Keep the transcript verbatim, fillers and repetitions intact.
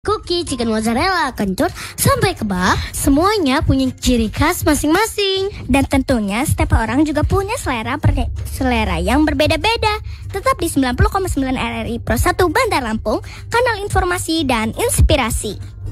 Cookie, chicken mozzarella, kencur, sampai kebab, semuanya punya ciri khas masing-masing. Dan tentunya setiap orang juga punya selera per- selera yang berbeda-beda. Tetap di sembilan puluh koma sembilan R R I Pro satu Bandar Lampung, kanal informasi dan inspirasi.